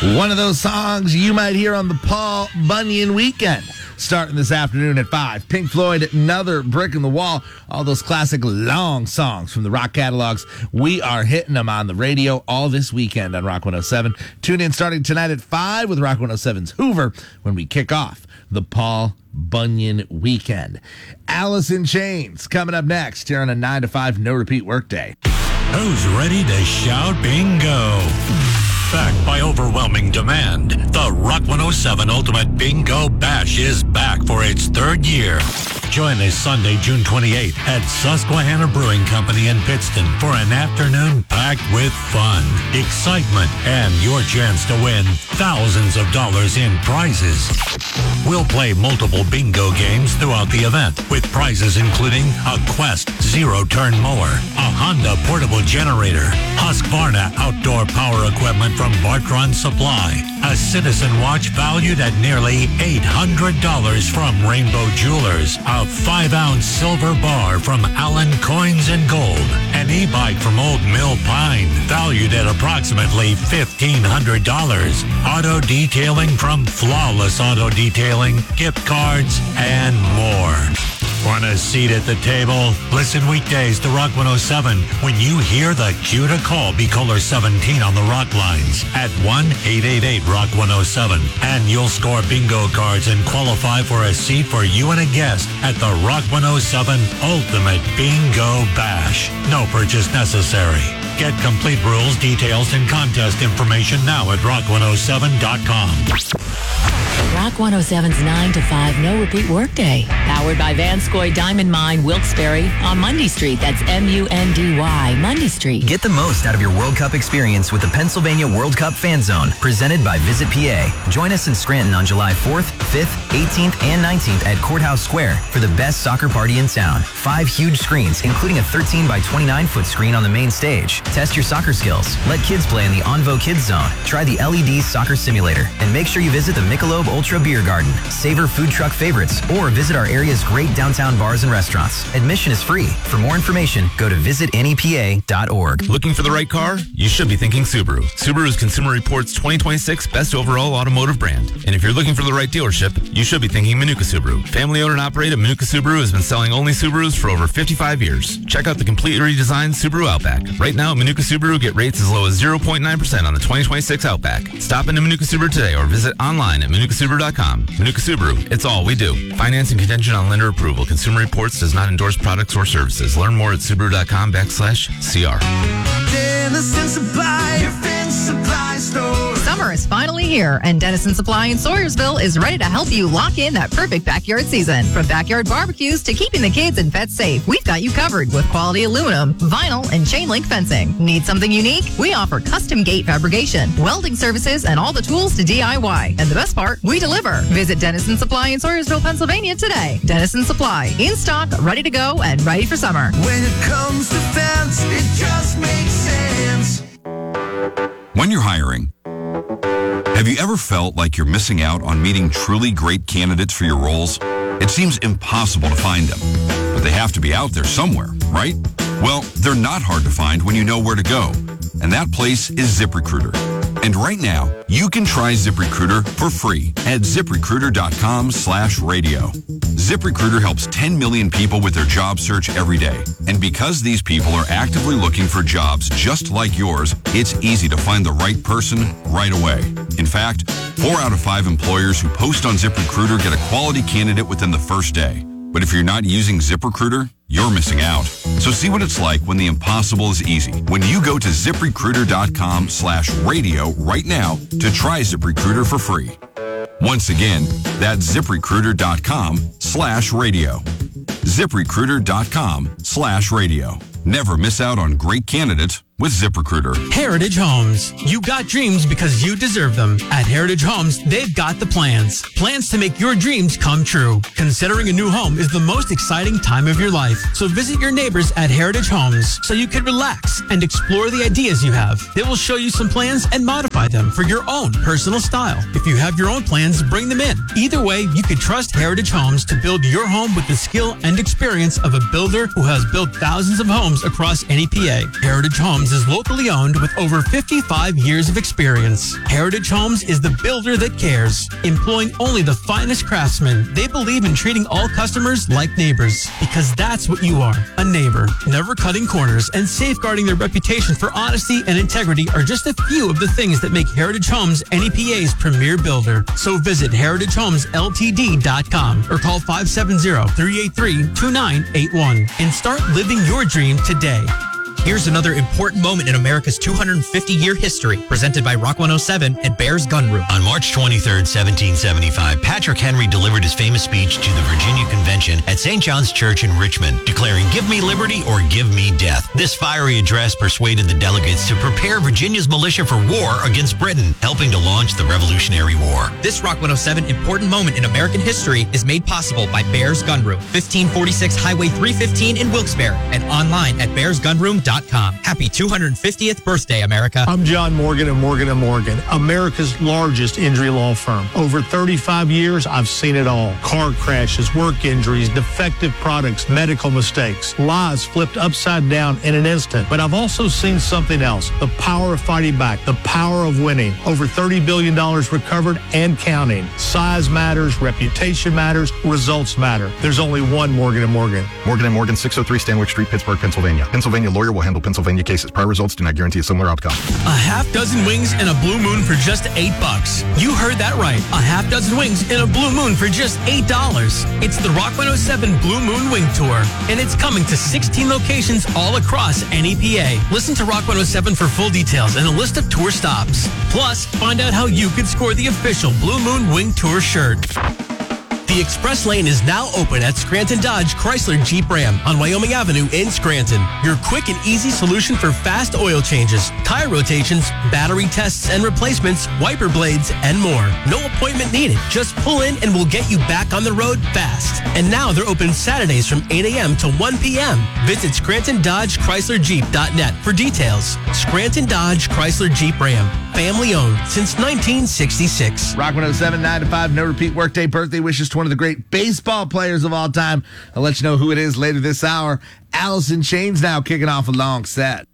One of those songs you might hear on the Paul Bunyan weekend. Starting this afternoon at 5. Pink Floyd, Another Brick in the Wall. All those classic long songs from the rock catalogs. We are hitting them on the radio all this weekend on Rock 107. Tune in starting tonight at 5 with Rock 107's Hoover when we kick off the Paul Bunyan weekend. Alice in Chains coming up next here on a 9 to 5 no repeat workday. Who's ready to shout bingo? Backed by overwhelming demand, the Rock 107 Ultimate Bingo Bash is back for its third year. Join us Sunday, June 28th at Susquehanna Brewing Company in Pittston for an afternoon packed with fun, excitement, and your chance to win thousands of dollars in prizes. We'll play multiple bingo games throughout the event with prizes including a Quest zero-turn mower, a Honda portable generator, Husqvarna outdoor power equipment from Bartron Supply, a Citizen watch valued at nearly $800 from Rainbow Jewelers, a 5-ounce silver bar from Allen Coins and Gold, an e-bike from Old Mill Pine valued at approximately $1,500, auto detailing from Flawless Auto Detailing, gift cards, and more. Want a seat at the table? Listen weekdays to Rock 107 when you hear the cue to call B-Color 17 on the Rock lines at 1-888-ROCK-107. And you'll score bingo cards and qualify for a seat for you and a guest at the Rock 107 Ultimate Bingo Bash. No purchase necessary. Get complete rules, details, and contest information now at rock107.com. Rock 107's 9 to 5 no repeat workday. Powered by Vanscoy Diamond Mine, Wilkes-Barre on Mundy Street. That's M-U-N-D-Y, Mundy Street. Get the most out of your World Cup experience with the Pennsylvania World Cup Fan Zone, presented by Visit PA. Join us in Scranton on July 4th, 5th, 18th, and 19th at Courthouse Square for the best soccer party in town. 5 huge screens, including a 13 by 29-foot screen on the main stage. Test your soccer skills. Let kids play in the Onvo Kids Zone. Try the LED Soccer Simulator. And make sure you visit the Michelob Ultra Beer Garden. Savor food truck favorites or visit our area's great downtown bars and restaurants. Admission is free. For more information, go to visitnepa.org. Looking for the right car? You should be thinking Subaru. Subaru is Consumer Reports 2026 Best Overall Automotive Brand. And if you're looking for the right dealership, you should be thinking Manuka Subaru. Family owned and operated, Manuka Subaru has been selling only Subarus for over 55 years. Check out the completely redesigned Subaru Outback. Right now, Manuka Subaru get rates as low as 0.9% on the 2026 Outback. Stop into Manuka Subaru today or visit online at manukasubaru.com. Manuka Subaru, it's all we do. Financing contingent on lender approval. Consumer Reports does not endorse products or services. Learn more at subaru.com/CR. Dennison Supply, your fence supply store. Summer is finally here, and Dennison Supply in Sayersville is ready to help you lock in that perfect backyard season. From backyard barbecues to keeping the kids and pets safe, we've got you covered with quality aluminum, vinyl, and chain link fencing. Need something unique? We offer custom gate fabrication, welding services, and all the tools to DIY. And the best part, we deliver. Visit Dennison Supply in Sayersville, Pennsylvania today. Dennison Supply, in stock, ready to go, and ready for summer. When it comes to fence, it just makes sense. When you're hiring, have you ever felt like you're missing out on meeting truly great candidates for your roles? It seems impossible to find them, but they have to be out there somewhere, right? Well, they're not hard to find when you know where to go, and that place is ZipRecruiter. And right now, you can try ZipRecruiter for free at ZipRecruiter.com/radio. ZipRecruiter helps 10 million people with their job search every day. And because these people are actively looking for jobs just like yours, it's easy to find the right person right away. In fact, 4 out of 5 employers who post on ZipRecruiter get a quality candidate within the first day. But if you're not using ZipRecruiter, you're missing out. So see what it's like when the impossible is easy. When you go to ZipRecruiter.com/radio right now to try ZipRecruiter for free. Once again, that's ZipRecruiter.com/radio. ZipRecruiter.com/radio. Never miss out on great candidates with ZipRecruiter. Heritage Homes. You got dreams because you deserve them. At Heritage Homes, they've got the plans. Plans to make your dreams come true. Considering a new home is the most exciting time of your life. So visit your neighbors at Heritage Homes so you can relax and explore the ideas you have. They will show you some plans and modify them for your own personal style. If you have your own plans, bring them in. Either way, you can trust Heritage Homes to build your home with the skill and experience of a builder who has built thousands of homes across NEPA. Heritage Homes Homes is locally owned with over 55 years of experience. Heritage Homes is the builder that cares. Employing only the finest craftsmen, they believe in treating all customers like neighbors, because that's what you are, a neighbor. Never cutting corners and safeguarding their reputation for honesty and integrity are just a few of the things that make Heritage Homes NEPA's premier builder. So visit heritagehomesltd.com or call 570-383-2981 and start living your dream today. Here's another important moment in America's 250-year history, presented by Rock 107 and Bears Gun Room. On March 23rd, 1775, Patrick Henry delivered his famous speech to the Virginia Convention at St. John's Church in Richmond, declaring, "Give me liberty or give me death." This fiery address persuaded the delegates to prepare Virginia's militia for war against Britain, helping to launch the Revolutionary War. This Rock 107 important moment in American history is made possible by Bears Gun Room, 1546 Highway 315 in Wilkes-Barre, and online at bearsgunroom.com. Happy 250th birthday, America. I'm John Morgan of Morgan & Morgan, America's largest injury law firm. Over 35 years, I've seen it all. Car crashes, work injuries, defective products, medical mistakes, lives flipped upside down in an instant. But I've also seen something else, the power of fighting back, the power of winning. Over $30 billion recovered and counting. Size matters, reputation matters, results matter. There's only one Morgan & Morgan. Morgan & Morgan, 603 Stanwyck Street, Pittsburgh, Pennsylvania. Pennsylvania lawyer will handle Pennsylvania cases. Prior results do not guarantee a similar outcome. A half dozen wings and a Blue Moon for just $8. You heard that right. A half dozen wings and a Blue Moon for just $8. It's the Rock 107 Blue Moon Wing Tour, and it's coming to 16 locations all across NEPA. Listen to Rock 107 for full details and a list of tour stops. Plus, find out how you could score the official Blue Moon Wing Tour shirt. The Express Lane is now open at Scranton Dodge Chrysler Jeep Ram on Wyoming Avenue in Scranton. Your quick and easy solution for fast oil changes, tire rotations, battery tests and replacements, wiper blades, and more. No appointment needed. Just pull in and we'll get you back on the road fast. And now they're open Saturdays from 8 a.m. to 1 p.m. Visit ScrantonDodgeChryslerJeep.net for details. Scranton Dodge Chrysler Jeep Ram. Family owned since 1966. Rock 107, 9 to 5, no repeat workday birthday wishes to one of the great baseball players of all time. I'll let you know who it is later this hour. Allison Chains now kicking off a long set.